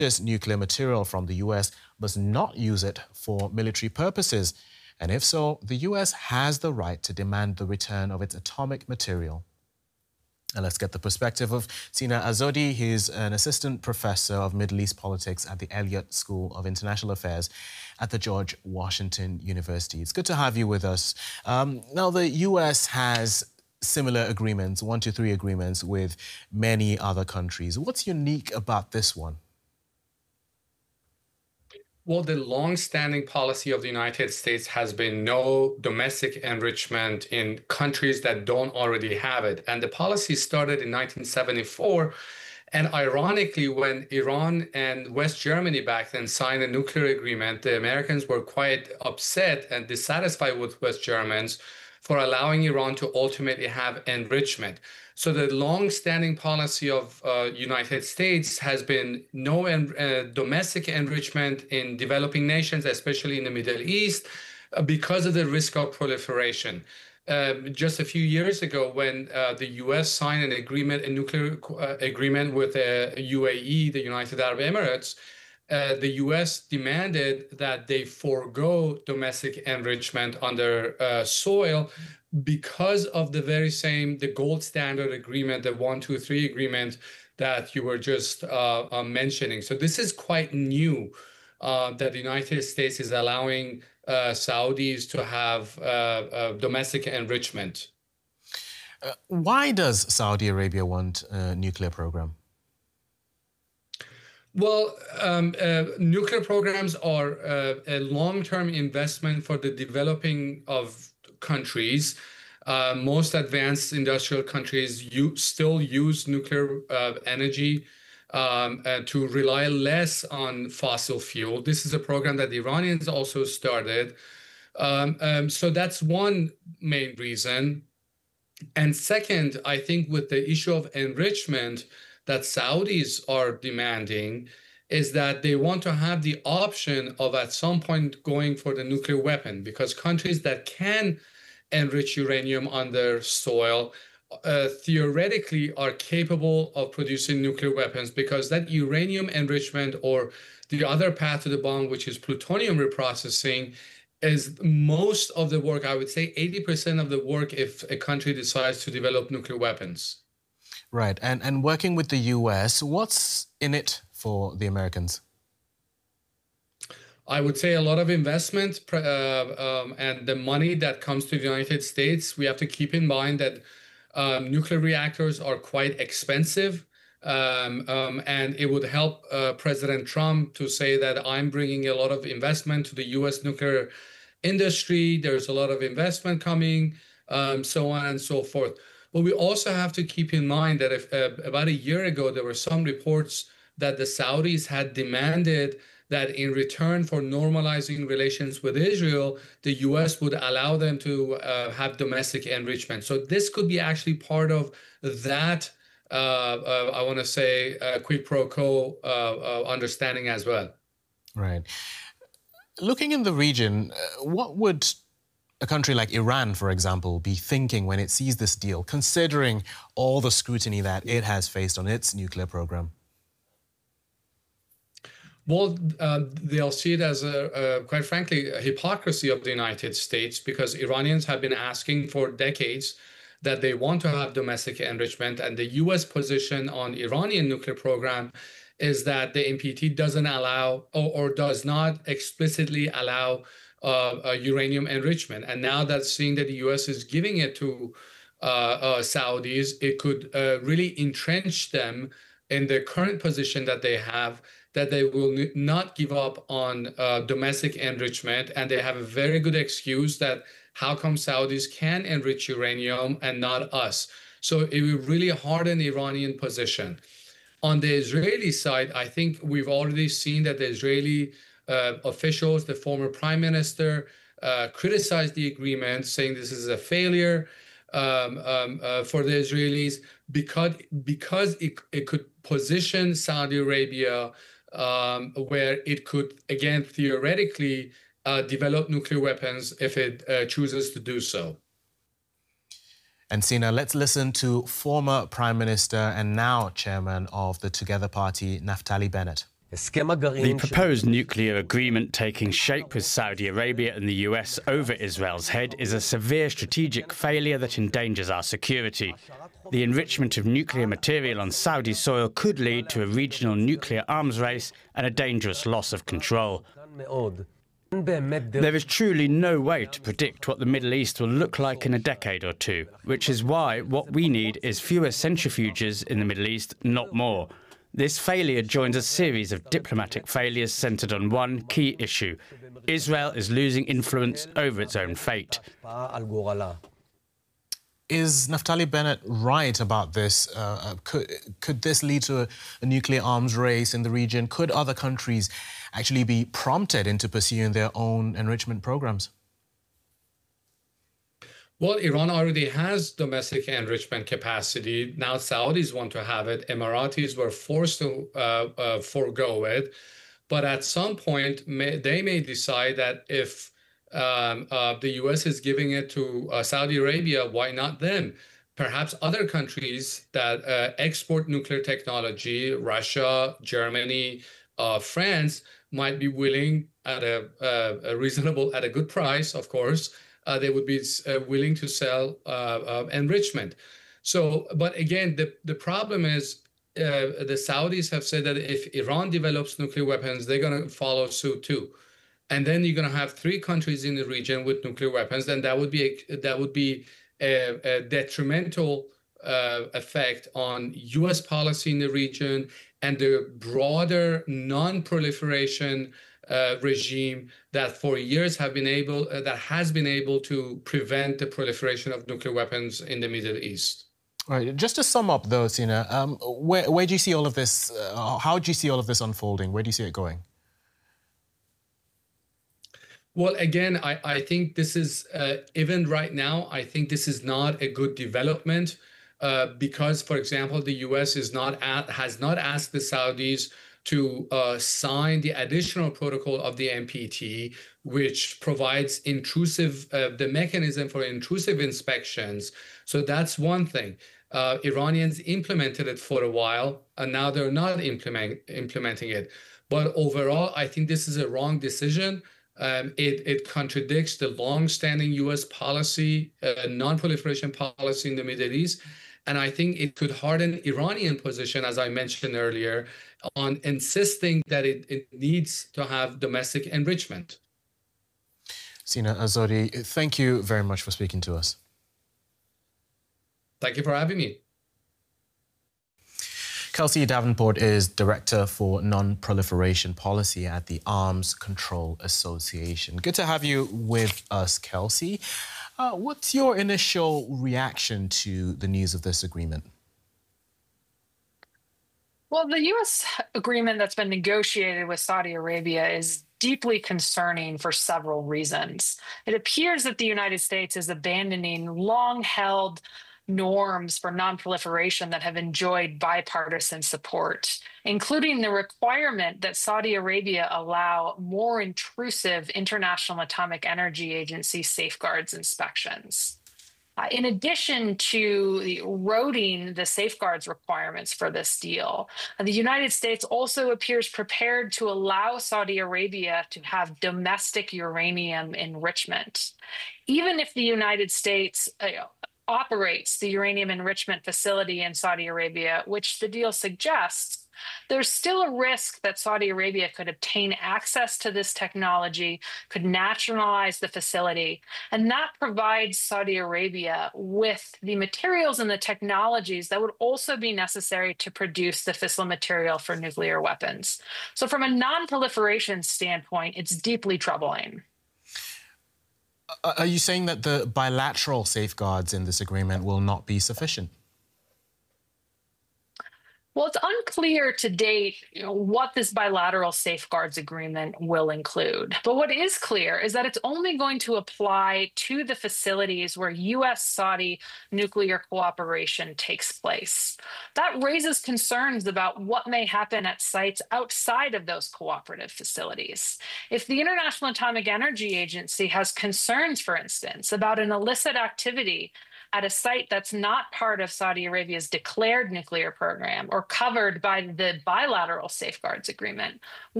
This nuclear material from the US must not use it for military purposes. And if so, the US has the right to demand the return of its atomic material. And let's get the perspective of Sina Azodi. He's an assistant professor of Middle East politics at the Elliott School of International Affairs at the George Washington University. It's good to have you with us. Now, the US has similar agreements, 123 agreements with many other countries. What's unique about this one? Well, the long-standing policy of the United States has been no domestic enrichment in countries that don't already have it. And the policy started in 1974. And ironically, when Iran and West Germany back then signed a nuclear agreement, the Americans were quite upset and dissatisfied with West Germans for allowing Iran to ultimately have enrichment. So the long-standing policy of United States has been no domestic enrichment in developing nations, especially in the Middle East, because of the risk of proliferation. Just a few years ago, when the U.S. signed an agreement, a nuclear agreement with UAE, the United Arab Emirates, the U.S. demanded that they forego domestic enrichment on their soil because of the very same, the gold standard agreement, the 123 agreement that you were just mentioning. So this is quite new, that the United States is allowing Saudis to have domestic enrichment. Why does Saudi Arabia want a nuclear program? Well, nuclear programs are a long-term investment for the developing of countries. Most advanced industrial countries still use nuclear energy to rely less on fossil fuel. This is a program that the Iranians also started. So that's one main reason. And second, I think with the issue of enrichment that Saudis are demanding is that they want to have the option of at some point going for the nuclear weapon, because countries that can enrich uranium on their soil theoretically are capable of producing nuclear weapons, because that uranium enrichment, or the other path to the bomb, which is plutonium reprocessing, is most of the work. I would say 80% of the work if a country decides to develop nuclear weapons. Right. And working with the US, what's in it for the Americans? I would say a lot of investment and the money that comes to the United States. We have to keep in mind that nuclear reactors are quite expensive. And it would help President Trump to say that I'm bringing a lot of investment to the US nuclear industry. There's a lot of investment coming, so on and so forth. But we also have to keep in mind that if, about a year ago, there were some reports that the Saudis had demanded that in return for normalizing relations with Israel, the U.S. would allow them to have domestic enrichment. So this could be actually part of that, I want to say, quid pro quo understanding as well. Right. Looking in the region, what would a country like Iran, for example, be thinking when it sees this deal, considering all the scrutiny that it has faced on its nuclear program? Well, they'll see it as, quite frankly, a hypocrisy of the United States, because Iranians have been asking for decades that they want to have domestic enrichment. And the U.S. position on Iranian nuclear program is that the NPT doesn't allow or does not explicitly allow uranium enrichment. And now that seeing that the U.S. is giving it to Saudis, it could really entrench them in the current position that they have, that they will not give up on domestic enrichment. And they have a very good excuse that how come Saudis can enrich uranium and not us? So it will really harden Iranian position. On the Israeli side, I think we've already seen that the Israeli officials, the former prime minister, criticized the agreement, saying this is a failure for the Israelis because it could position Saudi Arabia where it could, again, theoretically develop nuclear weapons if it chooses to do so. And Sina, let's listen to former Prime Minister and now Chairman of the Together Party, Naftali Bennett. The proposed nuclear agreement taking shape with Saudi Arabia and the US over Israel's head is a severe strategic failure that endangers our security. The enrichment of nuclear material on Saudi soil could lead to a regional nuclear arms race and a dangerous loss of control. There is truly no way to predict what the Middle East will look like in a decade or two, which is why what we need is fewer centrifuges in the Middle East, not more. This failure joins a series of diplomatic failures centered on one key issue. Israel is losing influence over its own fate. Is Naftali Bennett right about this? Could this lead to a nuclear arms race in the region? Could other countries actually be prompted into pursuing their own enrichment programs? Well, Iran already has domestic enrichment capacity. Now Saudis want to have it. Emiratis were forced to forego it. But at some point, they may decide that if the US is giving it to Saudi Arabia, why not them? Perhaps other countries that export nuclear technology, Russia, Germany, France, might be willing at a reasonable, at a good price, of course, they would be willing to sell enrichment. So, but again, the problem is the Saudis have said that if Iran develops nuclear weapons, they're going to follow suit too. And then you're going to have 3 countries in the region with nuclear weapons, and that would be a detrimental effect on U.S. policy in the region and the broader non-proliferation regime that for years has been able to prevent the proliferation of nuclear weapons in the Middle East. All right. Just to sum up, though, Sina, where do you see all of this? How do you see all of this unfolding? Where do you see it going? Well, again, I think this is, even right now, I think this is not a good development because, for example, the U.S. has not asked the Saudis to sign the additional protocol of the NPT, which provides the mechanism for intrusive inspections. So that's one thing. Iranians implemented it for a while, and now they're not implementing it. But overall, I think this is a wrong decision. It contradicts the long-standing U.S. policy, non-proliferation policy in the Middle East. And I think it could harden Iranian position, as I mentioned earlier, on insisting that it needs to have domestic enrichment. Sina Azori, thank you very much for speaking to us. Thank you for having me. Kelsey Davenport is Director for Non-Proliferation Policy at the Arms Control Association. Good to have you with us, Kelsey. What's your initial reaction to the news of this agreement? Well, the U.S. agreement that's been negotiated with Saudi Arabia is deeply concerning for several reasons. It appears that the United States is abandoning long-held norms for nonproliferation that have enjoyed bipartisan support, including the requirement that Saudi Arabia allow more intrusive International Atomic Energy Agency safeguards inspections. In addition to eroding the safeguards requirements for this deal, the United States also appears prepared to allow Saudi Arabia to have domestic uranium enrichment. Even if the United States operates the uranium enrichment facility in Saudi Arabia, which the deal suggests, there's still a risk that Saudi Arabia could obtain access to this technology, could nationalize the facility, and that provides Saudi Arabia with the materials and the technologies that would also be necessary to produce the fissile material for nuclear weapons. So from a non-proliferation standpoint, it's deeply troubling. Are you saying that the bilateral safeguards in this agreement will not be sufficient? Well, it's unclear to date what this bilateral safeguards agreement will include. But what is clear is that it's only going to apply to the facilities where U.S.-Saudi nuclear cooperation takes place. That raises concerns about what may happen at sites outside of those cooperative facilities. If the International Atomic Energy Agency has concerns, for instance, about an illicit activity at a site that's not part of Saudi Arabia's declared nuclear program or covered by the bilateral safeguards agreement,